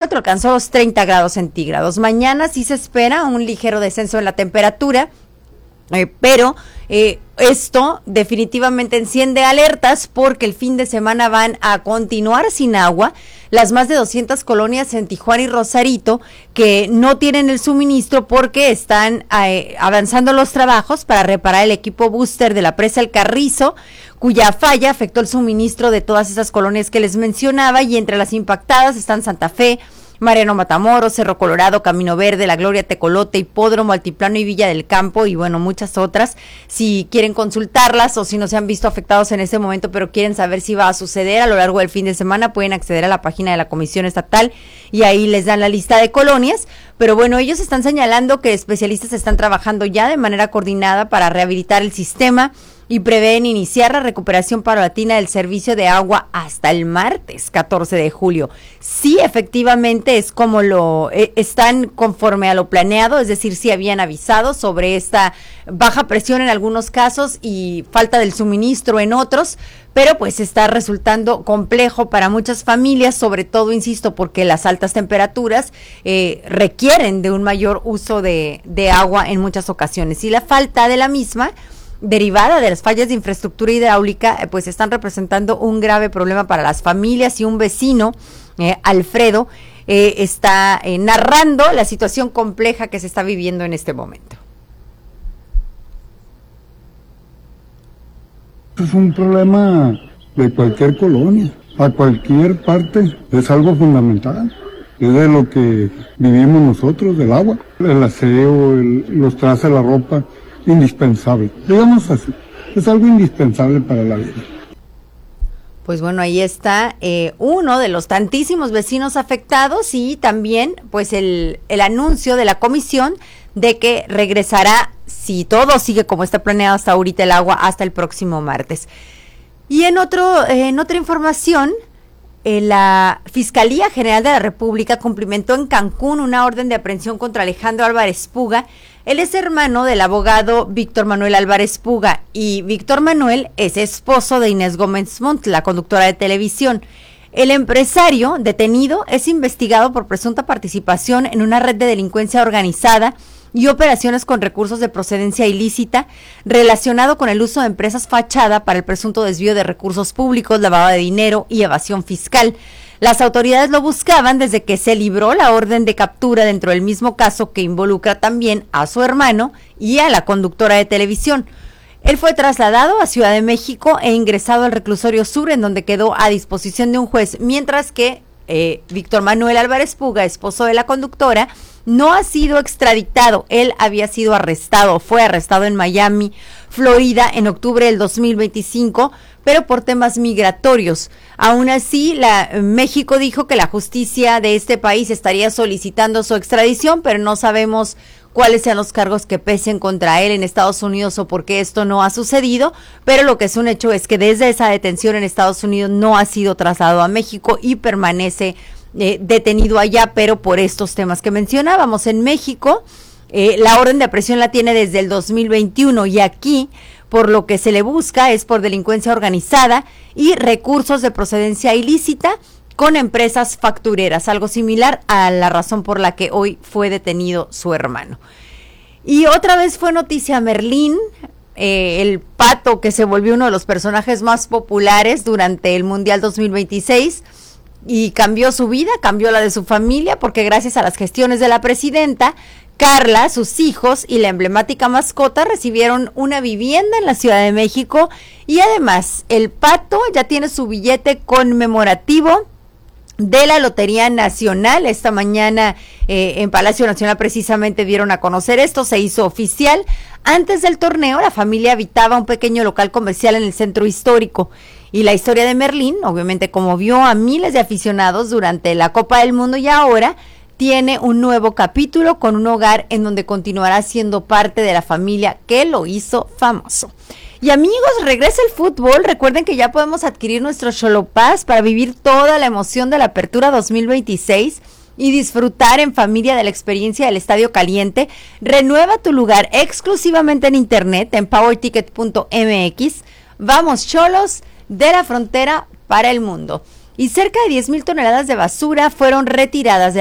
termómetro alcanzó los 30 grados centígrados. Mañana sí se espera un ligero descenso en la temperatura, pero esto definitivamente enciende alertas porque el fin de semana van a continuar sin agua las más de 200 colonias en Tijuana y Rosarito que no tienen el suministro porque están avanzando los trabajos para reparar el equipo booster de la presa El Carrizo, cuya falla afectó el suministro de todas esas colonias que les mencionaba, y entre las impactadas están Santa Fe, Mariano Matamoros, Cerro Colorado, Camino Verde, La Gloria, Tecolote, Hipódromo, Altiplano y Villa del Campo, y bueno, muchas otras. Si quieren consultarlas o si no se han visto afectados en este momento, pero quieren saber si va a suceder a lo largo del fin de semana, pueden acceder a la página de la Comisión Estatal y ahí les dan la lista de colonias. Pero bueno, ellos están señalando que especialistas están trabajando ya de manera coordinada para rehabilitar el sistema y prevén iniciar la recuperación paulatina del servicio de agua hasta el martes 14 de julio. Sí, efectivamente es como están conforme a lo planeado, es decir, sí habían avisado sobre esta baja presión en algunos casos y falta del suministro en otros, pero pues está resultando complejo para muchas familias, sobre todo, insisto, porque las altas temperaturas requieren de un mayor uso de agua en muchas ocasiones, y la falta de la misma derivada de las fallas de infraestructura hidráulica, pues están representando un grave problema para las familias. Y un vecino, Alfredo, está narrando la situación compleja que se está viviendo en este momento. Es un problema de cualquier colonia, a cualquier parte, es algo fundamental. Es de lo que vivimos nosotros, del agua, el aseo, los trastes, la ropa, indispensable, digamos así, es algo indispensable para la vida. Pues bueno, ahí está uno de los tantísimos vecinos afectados, y también pues el anuncio de la comisión de que regresará, si todo sigue como está planeado hasta ahorita, el agua hasta el próximo martes. Y en otra información, la Fiscalía General de la República cumplimentó en Cancún una orden de aprehensión contra Alejandro Álvarez Puga. Él es hermano del abogado Víctor Manuel Álvarez Puga, y Víctor Manuel es esposo de Inés Gómez Montt, la conductora de televisión. El empresario detenido es investigado por presunta participación en una red de delincuencia organizada y operaciones con recursos de procedencia ilícita relacionado con el uso de empresas fachada para el presunto desvío de recursos públicos, lavado de dinero y evasión fiscal. Las autoridades lo buscaban desde que se libró la orden de captura dentro del mismo caso que involucra también a su hermano y a la conductora de televisión. Él fue trasladado a Ciudad de México e ingresado al reclusorio sur, en donde quedó a disposición de un juez, mientras que Víctor Manuel Álvarez Puga, esposo de la conductora, no ha sido extraditado. Él había sido fue arrestado en Miami, Florida, en octubre del 2025, pero por temas migratorios. Aún así, México dijo que la justicia de este país estaría solicitando su extradición, pero no sabemos cuáles sean los cargos que pesen contra él en Estados Unidos o por qué esto no ha sucedido, pero lo que es un hecho es que desde esa detención en Estados Unidos no ha sido trasladado a México y permanece detenido allá, pero por estos temas que mencionábamos. En México, la orden de aprehensión la tiene desde el 2021, y aquí por lo que se le busca es por delincuencia organizada y recursos de procedencia ilícita con empresas factureras, algo similar a la razón por la que hoy fue detenido su hermano. Y otra vez fue noticia Merlín, el pato que se volvió uno de los personajes más populares durante el Mundial 2026, y cambió su vida, cambió la de su familia, porque gracias a las gestiones de la presidenta Carla, sus hijos y la emblemática mascota recibieron una vivienda en la Ciudad de México, y además el pato ya tiene su billete conmemorativo de la Lotería Nacional. Esta mañana en Palacio Nacional precisamente dieron a conocer esto, se hizo oficial. Antes del torneo, la familia habitaba un pequeño local comercial en el centro histórico, y la historia de Merlín obviamente conmovió a miles de aficionados durante la Copa del Mundo, y ahora tiene un nuevo capítulo con un hogar en donde continuará siendo parte de la familia que lo hizo famoso. Y amigos, regresa el fútbol. Recuerden que ya podemos adquirir nuestro Xolopass para vivir toda la emoción de la Apertura 2026 y disfrutar en familia de la experiencia del Estadio Caliente. Renueva tu lugar exclusivamente en internet en powerticket.mx. Vamos, Xolos, de la frontera para el mundo. Y cerca de 10,000 toneladas de basura fueron retiradas de